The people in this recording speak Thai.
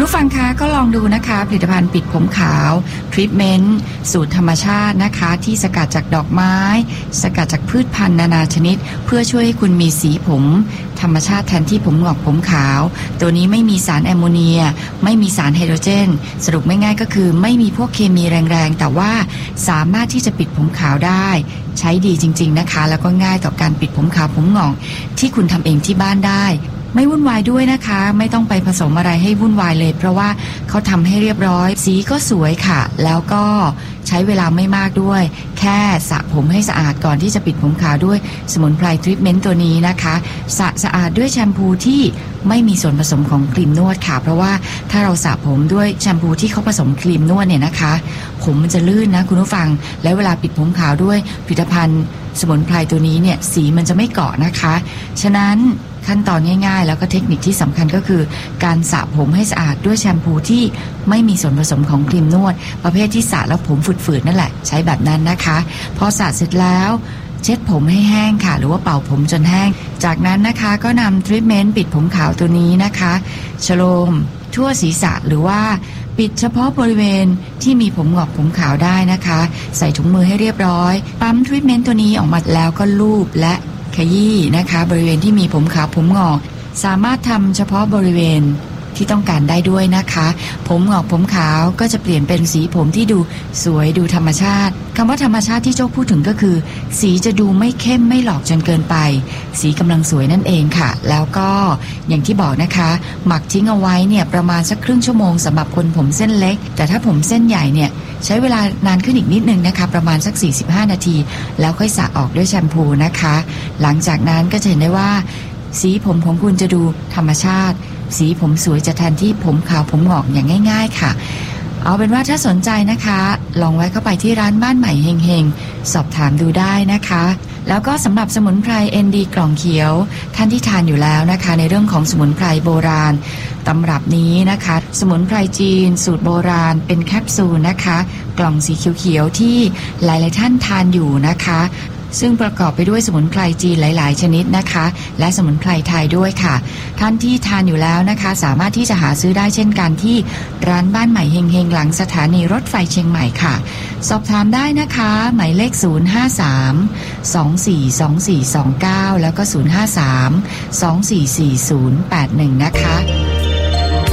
ผู้ฟังคะก็ลองดูนะคะผลิตภัณฑ์ปิดผมขาวทรีทเมนต์สูตรธรรมชาตินะคะที่สกัดจากดอกไม้สกัดจากพืชพันธุ์นานาชนิดเพื่อช่วยให้คุณมีสีผมธรรมชาติแทนที่ผมงอกผมขาวตัวนี้ไม่มีสารแอมโมเนียไม่มีสารไฮโดรเจนสรุปไม่ง่ายก็คือไม่มีพวกเคมีแรงๆแต่ว่าสามารถที่จะปิดผมขาวได้ใช้ดีจริงๆนะคะแล้วก็ง่ายต่อการปิดผมขาวผมงอกที่คุณทำเองที่บ้านได้ไม่วุ่นวายด้วยนะคะไม่ต้องไปผสมอะไรให้วุ่นวายเลยเพราะว่าเขาทำให้เรียบร้อยสีก็สวยค่ะแล้วก็ใช้เวลาไม่มากด้วยแค่สระผมให้สะอาดก่อนที่จะปิดผมขาวด้วยสมุนไพรทรีทเมนต์ตัวนี้นะคะสะอาดด้วยแชมพูที่ไม่มีส่วนผสมของครีมนวดค่ะเพราะว่าถ้าเราสระผมด้วยแชมพูที่เขาผสมครีมนวดเนี่ยนะคะผมมันจะลื่นนะคุณผู้ฟังและเวลาปิดผมขาวด้วยผลิตภัณฑ์สมุนไพรตัวนี้เนี่ยสีมันจะไม่เกาะนะคะฉะนั้นขั้นตอนง่ายๆแล้วก็เทคนิคที่สำคัญก็คือการสระผมให้สะอาดด้วยแชมพูที่ไม่มีส่วนผสมของครีมนวดประเภทที่สระแล้วผมฝืดๆนั่นแหละใช้แบบนั้นนะคะพอสระเสร็จแล้วเช็ดผมให้แห้งค่ะหรือว่าเป่าผมจนแห้งจากนั้นนะคะก็นำทรีทเมนต์ปิดผมขาวตัวนี้นะคะโฉลมทั่วศีรษะหรือว่าปิดเฉพาะบริเวณที่มีผมงอกผมขาวได้นะคะใส่ถุงมือให้เรียบร้อยปั๊มทรีทเมนต์ตัวนี้ออกมาแล้วก็ลูบและขยี้นะคะบริเวณที่มีผมขาวผมงอกสามารถทำเฉพาะบริเวณที่ต้องการได้ด้วยนะคะผมงอกผมขาวก็จะเปลี่ยนเป็นสีผมที่ดูสวยดูธรรมชาติคำว่าธรรมชาติที่โจ้พูดถึงก็คือสีจะดูไม่เข้มไม่หลอกจนเกินไปสีกำลังสวยนั่นเองค่ะแล้วก็อย่างที่บอกนะคะหมักทิ้งเอาไว้เนี่ยประมาณสักครึ่งชั่วโมงสำหรับคนผมเส้นเล็กแต่ถ้าผมเส้นใหญ่เนี่ยใช้เวลานานขึ้นอีกนิดนึงนะคะประมาณสัก45นาทีแล้วค่อยสระออกด้วยแชมพูนะคะหลังจากนั้นก็จะเห็นได้ว่าสีผมของคุณจะดูธรรมชาติสีผมสวยจะแทนที่ผมขาวผมงอกอย่างง่ายๆค่ะเอาเป็นว่าถ้าสนใจนะคะลองแวะเข้าไปที่ร้านบ้านใหม่เฮงๆสอบถามดูได้นะคะแล้วก็สำหรับสมุนไพร ND กล่องเขียวท่านที่ทานอยู่แล้วนะคะในเรื่องของสมุนไพรโบราณตำรับนี้นะคะสมุนไพรจีนสูตรโบราณเป็นแคปซูลนะคะกล่องสีเขียวๆที่หลายๆท่านทานอยู่นะคะซึ่งประกอบไปด้วยสมุนไพรจีนหลายๆชนิดนะคะและสมุนไพรไทยด้วยค่ะท่านที่ทานอยู่แล้วนะคะสามารถที่จะหาซื้อได้เช่นกันที่ร้านบ้านใหม่เฮงๆหลังสถานีรถไฟเชียงใหม่ค่ะสอบถามได้นะคะหมายเลข053 242429แล้วก็053 244081นะคะ